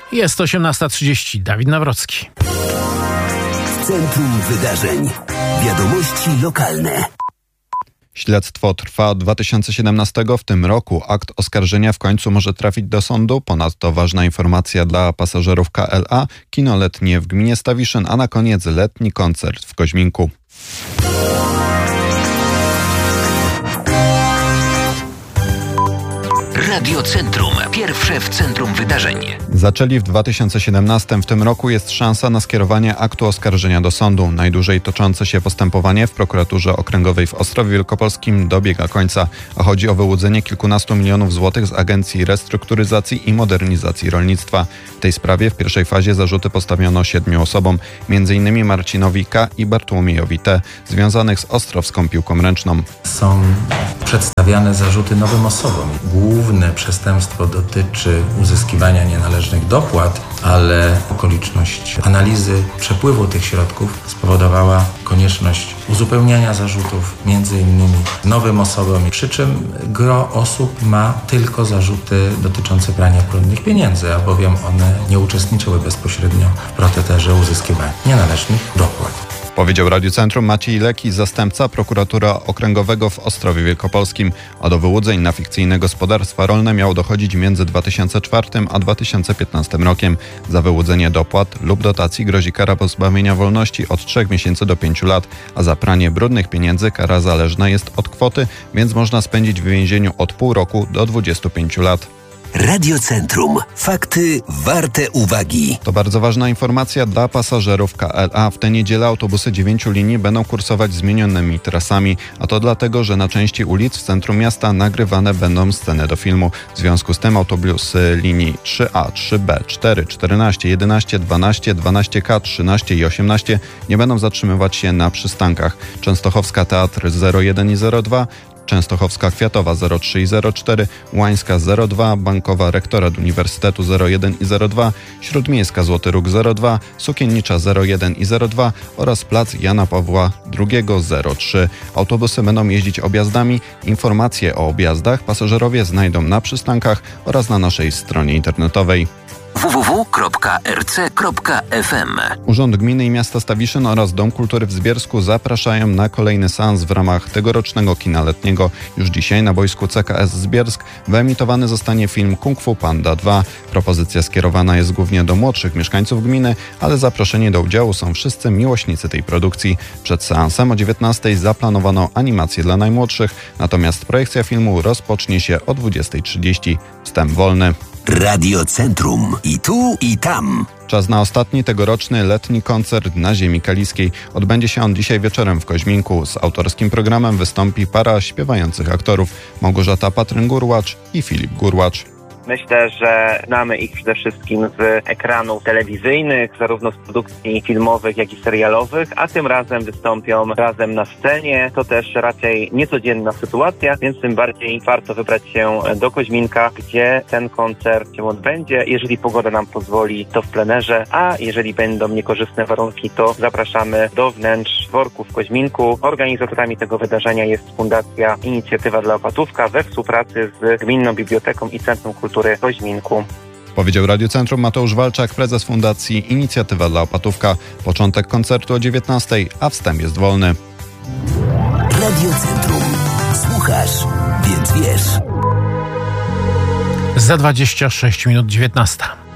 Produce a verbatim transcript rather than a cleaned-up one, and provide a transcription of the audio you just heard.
Jest osiemnasta trzydzieści. Dawid Nawrocki. W centrum wydarzeń. Wiadomości lokalne. Śledztwo trwa od dwa tysiące siedemnastego. W tym roku akt oskarżenia w końcu może trafić do sądu. Ponadto ważna informacja dla pasażerów K L A. Kino letnie w gminie Stawiszyn, a na koniec letni koncert w Koźminku. Radio Centrum. Pierwsze w centrum wydarzeń. Zaczęli w dwa tysiące siedemnastym. W tym roku jest szansa na skierowanie aktu oskarżenia do sądu. Najdłużej toczące się postępowanie w prokuraturze okręgowej w Ostrowie Wielkopolskim dobiega końca, a chodzi o wyłudzenie kilkunastu milionów złotych z Agencji Restrukturyzacji i Modernizacji Rolnictwa. W tej sprawie w pierwszej fazie zarzuty postawiono siedmiu osobom, między innymi Marcinowi K. i Bartłomiejowi T., związanych z ostrowską piłką ręczną. Są przedstawiane zarzuty nowym osobom. Główne przestępstwo dotyczy uzyskiwania nienależnych dopłat, ale okoliczność analizy przepływu tych środków spowodowała konieczność uzupełniania zarzutów między innymi nowym osobom, przy czym gro osób ma tylko zarzuty dotyczące prania brudnych pieniędzy, albowiem one nie uczestniczyły bezpośrednio w procederze uzyskiwania nienależnych dopłat. Powiedział Radiu Centrum Maciej Leki, zastępca prokuratora okręgowego w Ostrowie Wielkopolskim, a do wyłudzeń na fikcyjne gospodarstwa rolne miało dochodzić między dwa tysiące czwartym a dwa tysiące piętnastym rokiem. Za wyłudzenie dopłat lub dotacji grozi kara pozbawienia wolności od trzech miesięcy do pięciu lat, a za pranie brudnych pieniędzy kara zależna jest od kwoty, więc można spędzić w więzieniu od pół roku do dwudziestu pięciu lat. Radio Centrum. Fakty warte uwagi. To bardzo ważna informacja dla pasażerów K L A. W tę niedzielę autobusy dziewięciu linii będą kursować zmienionymi trasami, a to dlatego, że na części ulic w centrum miasta nagrywane będą sceny do filmu. W związku z tym autobusy linii trzy A, trzy B, cztery, czternaście, jedenaście, dwanaście, dwanaście K, trzynaście i osiemnaście nie będą zatrzymywać się na przystankach. Częstochowska Teatr zero jeden i zero dwa, Częstochowska Kwiatowa zero trzy i zero cztery, Łańska zero dwa, Bankowa Rektorat Uniwersytetu zero jeden i zero dwa, Śródmiejska Złoty Róg zero dwa, Sukiennicza zero jeden i zero dwa oraz Plac Jana Pawła drugiego zero trzy. Autobusy będą jeździć objazdami. Informacje o objazdach pasażerowie znajdą na przystankach oraz na naszej stronie internetowej. w w w kropka r c kropka f m. Urząd Gminy i Miasta Stawiszyn oraz Dom Kultury w Zbiersku zapraszają na kolejny seans w ramach tegorocznego kina letniego. Już dzisiaj na boisku C K S Zbiersk wyemitowany zostanie film Kung Fu Panda dwa. Propozycja skierowana jest głównie do młodszych mieszkańców gminy, ale zaproszeni do udziału są wszyscy miłośnicy tej produkcji. Przed seansem o dziewiętnastej zaplanowano animację dla najmłodszych, natomiast projekcja filmu rozpocznie się o dwudziestej trzydzieści. Wstęp wolny. Radio Centrum. I tu, i tam. Czas na ostatni tegoroczny letni koncert na ziemi kaliskiej. Odbędzie się on dzisiaj wieczorem w Koźminku. Z autorskim programem wystąpi para śpiewających aktorów: Małgorzata Patryn-Gurłacz i Filip Gurłacz. Myślę, że znamy ich przede wszystkim z ekranów telewizyjnych, zarówno z produkcji filmowych, jak i serialowych, a tym razem wystąpią razem na scenie. To też raczej niecodzienna sytuacja, więc tym bardziej warto wybrać się do Koźminka, gdzie ten koncert się odbędzie. Jeżeli pogoda nam pozwoli, to w plenerze, a jeżeli będą niekorzystne warunki, to zapraszamy do wnętrz dworku w Koźminku. Organizatorami tego wydarzenia jest Fundacja Inicjatywa dla Opatówka we współpracy z Gminną Biblioteką i Centrum Kultury w Koźminku. Powiedział Radio Centrum Mateusz Walczak, prezes Fundacji Inicjatywa dla Opatówka. Początek koncertu o dziewiętnastej, a wstęp jest wolny. Radio Centrum. Słuchasz, więc wiesz. Za dwadzieścia sześć minut dziewiętnasta.